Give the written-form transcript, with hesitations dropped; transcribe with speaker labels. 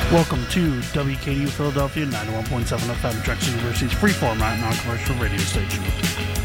Speaker 1: Welcome to WKU Philadelphia 91.7 FM, Drexel University's free format non-commercial radio station.